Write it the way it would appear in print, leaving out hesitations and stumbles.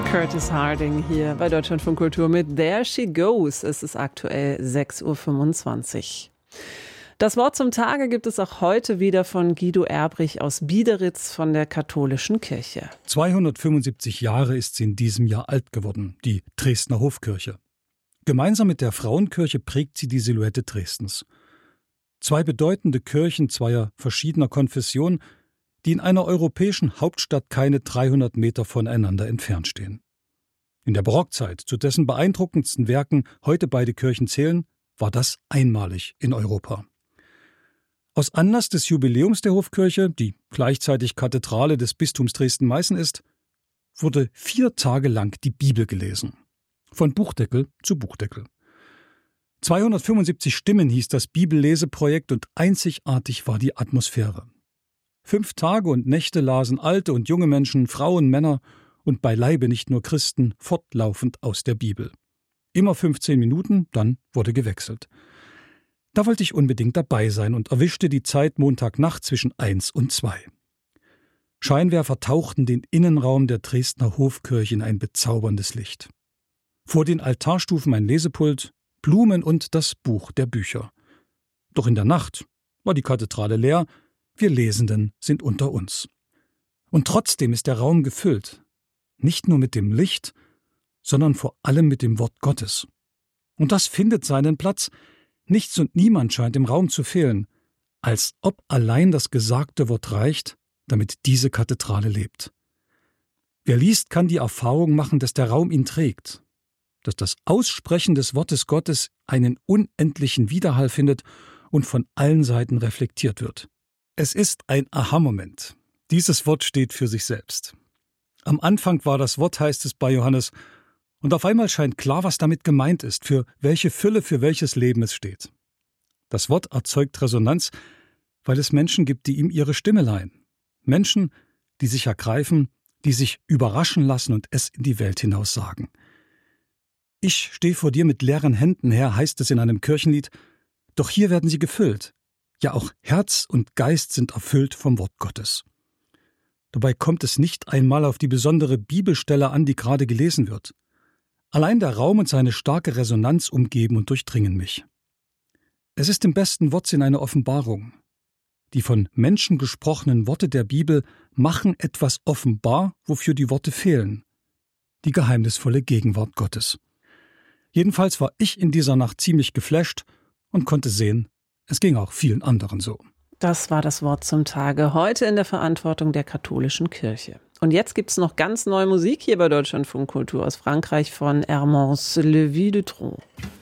Curtis Harding hier bei Deutschlandfunk Kultur mit There She Goes. Es ist aktuell 6:25 Uhr. Das Wort zum Tage gibt es auch heute wieder von Guido Erbrich aus Biederitz von der Katholischen Kirche. 275 Jahre ist sie in diesem Jahr alt geworden, die Dresdner Hofkirche. Gemeinsam mit der Frauenkirche prägt sie die Silhouette Dresdens. Zwei bedeutende Kirchen zweier verschiedener Konfession, die in einer europäischen Hauptstadt keine 300 Meter voneinander entfernt stehen. In der Barockzeit, zu dessen beeindruckendsten Werken heute beide Kirchen zählen, war das einmalig in Europa. Aus Anlass des Jubiläums der Hofkirche, die gleichzeitig Kathedrale des Bistums Dresden-Meißen ist, wurde 4 Tage lang die Bibel gelesen. Von Buchdeckel zu Buchdeckel. 275 Stimmen hieß das Bibelleseprojekt und einzigartig war die Atmosphäre. 5 Tage und Nächte lasen alte und junge Menschen, Frauen, Männer und beileibe nicht nur Christen fortlaufend aus der Bibel. Immer 15 Minuten, dann wurde gewechselt. Da wollte ich unbedingt dabei sein und erwischte die Zeit Montagnacht zwischen 1 und 2. Scheinwerfer tauchten den Innenraum der Dresdner Hofkirche in ein bezauberndes Licht. Vor den Altarstufen ein Lesepult, Blumen und das Buch der Bücher. Doch in der Nacht war die Kathedrale leer, wir Lesenden sind unter uns. Und trotzdem ist der Raum gefüllt, nicht nur mit dem Licht, sondern vor allem mit dem Wort Gottes. Und das findet seinen Platz. Nichts und niemand scheint im Raum zu fehlen, als ob allein das gesagte Wort reicht, damit diese Kathedrale lebt. Wer liest, kann die Erfahrung machen, dass der Raum ihn trägt, dass das Aussprechen des Wortes Gottes einen unendlichen Widerhall findet und von allen Seiten reflektiert wird. Es ist ein Aha-Moment. Dieses Wort steht für sich selbst. Am Anfang war das Wort, heißt es bei Johannes, und auf einmal scheint klar, was damit gemeint ist, für welche Fülle, für welches Leben es steht. Das Wort erzeugt Resonanz, weil es Menschen gibt, die ihm ihre Stimme leihen. Menschen, die sich ergreifen, die sich überraschen lassen und es in die Welt hinaus sagen. Ich stehe vor dir mit leeren Händen, Herr, heißt es in einem Kirchenlied, doch hier werden sie gefüllt. Ja, auch Herz und Geist sind erfüllt vom Wort Gottes. Dabei kommt es nicht einmal auf die besondere Bibelstelle an, die gerade gelesen wird. Allein der Raum und seine starke Resonanz umgeben und durchdringen mich. Es ist im besten Wortsinn eine Offenbarung. Die von Menschen gesprochenen Worte der Bibel machen etwas offenbar, wofür die Worte fehlen. Die geheimnisvolle Gegenwart Gottes. Jedenfalls war ich in dieser Nacht ziemlich geflasht und konnte sehen, es ging auch vielen anderen so. Das war das Wort zum Tage, heute in der Verantwortung der Katholischen Kirche. Und jetzt gibt es noch ganz neue Musik hier bei Deutschlandfunk Kultur aus Frankreich von Hermance Le Vie de Tron.